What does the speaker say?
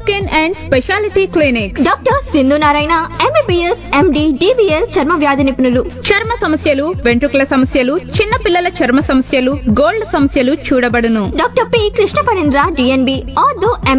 Skin and speciality clinic. Doctor Sindhu Narayana MBBS MD DBL చర్మ వ్యాధి నిపుణులు. చర్మ సమస్యలు, వెంట్రుకల సమస్యలు, చిన్న పిల్లల చర్మ సమస్యలు, గోల్డ్ సమస్యలు చూడబడును. Doctor P. Krishna Parendra DNB ortho